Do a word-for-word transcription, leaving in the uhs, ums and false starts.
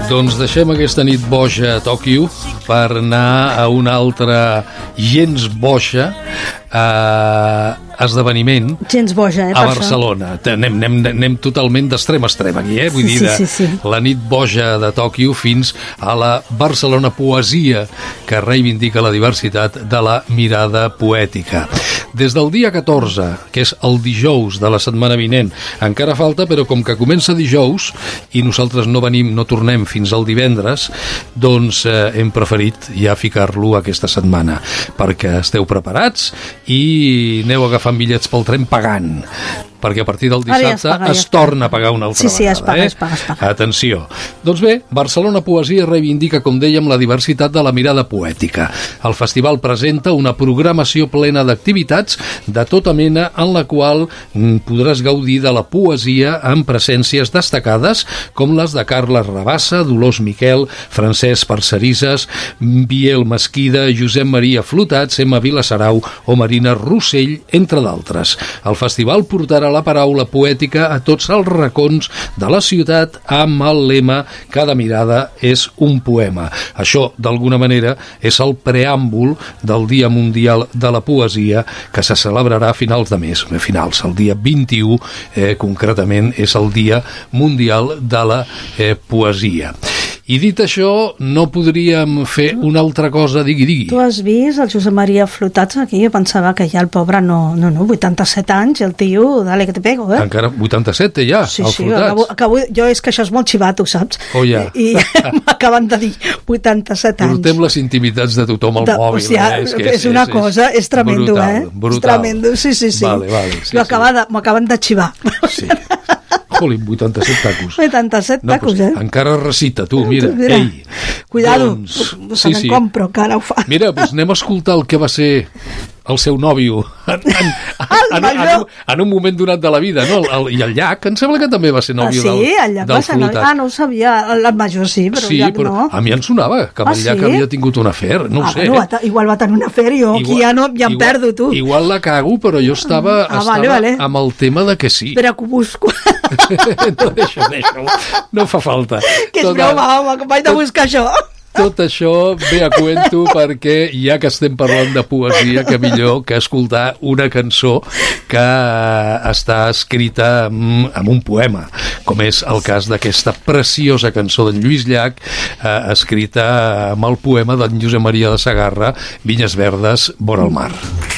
Doncs deixem aquesta nit boja a Tòquio per anar a una altra gens boja eh, esdeveniment gens boja, eh, a Barcelona. Anem, anem, anem totalment d'extrem a extrem aquí, eh? Vull sí, dir, de, sí, sí, sí. la nit boja de Tòquio fins a la Barcelona Poesia, que reivindica la diversitat de la mirada poètica. Des del dia catorze, que és el dijous de la setmana vinent, encara falta, però com que comença dijous i nosaltres no venim, no tornem fins al divendres, doncs eh, hem preferit ja ficar-lo aquesta setmana, perquè esteu preparats i aneu agafant bitllets pel tren pagant, perquè a partir del dissabte es, paga, es torna a pagar una altra sí, sí, vegada. Es paga, eh? es paga, es paga. Atenció. Doncs bé, Barcelona Poesia reivindica, com dèiem, la diversitat de la mirada poètica. El festival presenta una programació plena d'activitats de tota mena en la qual podràs gaudir de la poesia amb presències destacades com les de Carles Rabassa, Dolors Miquel, Francesc Parcerisses, Biel Mesquida, Josep Maria Flotats, Emma Vilasarau o Marina Rossell, entre d'altres. El festival portarà la paraula poètica a tots els racons de la ciutat amb el lema "Cada mirada és un poema". Això, d'alguna manera, és el preàmbul del Dia Mundial de la Poesia, que se celebrarà a finals de mes, a finals, el dia vint-i-u, eh, concretament, és el Dia Mundial de la eh, Poesia. I dit això, no podríem fer una altra cosa, digui, digui. Tu has vist el Josep Maria Flotats aquí? Jo pensava que ja el pobre no, no, no, vuitanta-set anys, el tio, dale que te pego, eh? Encara vuitanta-set té ja, sí, el sí, Flotats. acabo, acabo, jo és que això és molt xivato, saps? Oh, ja. I, i m'acaben de dir vuitanta-set anys. Portem les intimitats de tothom al de, mòbil. O sigui, eh? És, que és, és una és, cosa, és tremendo, brutal, eh? Brutal. És tremendo, sí, sí, sí. Vale, vale, sí, m'ho sí. acaben de xivar. Sí. Jolín, vuitanta-set tacos. vuitanta-set no, tacos, pues, eh? Encara recita, tu, mira. mira. Ei. Cuidado, doncs, se sí, sí. compro, que ara ho fa. Mira, doncs anem a escoltar el que va ser el seu nòvio en, en, en, en, en, en un moment donat de la vida, no? El, el, i el Llac, em sembla que també va ser nòvio ah, sí? del, el Llac del va ser Flotat. Ah, no ho sabia, el, el Major sí, però sí, el Llac però no. A mi em sonava que amb ah, el Llac sí? havia tingut un afer, no ah, ho sé. Bueno, va, igual va tenir un afer, jo igual, aquí ja, no, ja em igual, perdo, tu. Igual la cago, però jo estava, ah, estava vale, vale. amb el tema de que sí. Espera que ho busco. no, deixa, deixa, no fa falta. Que és broma, home, com vaig de buscar això. Tot això ve a cuento perquè, ja que estem parlant de poesia, que millor que escoltar una cançó que està escrita amb, amb un poema, com és el cas d'aquesta preciosa cançó d'en Lluís Llach, eh, escrita amb el poema d'en Josep Maria de Sagarra, Vinyes verdes, vora el mar.